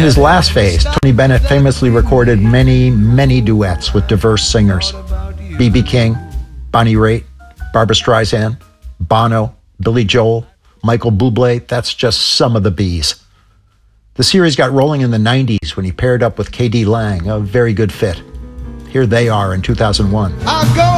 his last phase, Tony Bennett famously recorded many, many duets with diverse singers. B.B. King, Bonnie Raitt, Barbra Streisand, Bono, Billy Joel, Michael Bublé. That's just some of the Bs. The series got rolling in the 90s when he paired up with K.D. Lang, a very good fit. Here they are in 2001.